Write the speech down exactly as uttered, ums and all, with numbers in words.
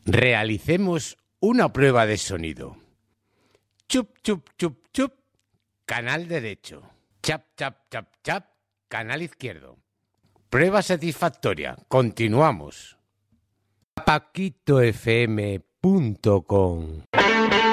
Realicemos una prueba de sonido. Chup, chup, chup, chup, canal derecho. Chap, chap, chap, chap, canal izquierdo. Prueba satisfactoria. Continuamos. paquito f m punto com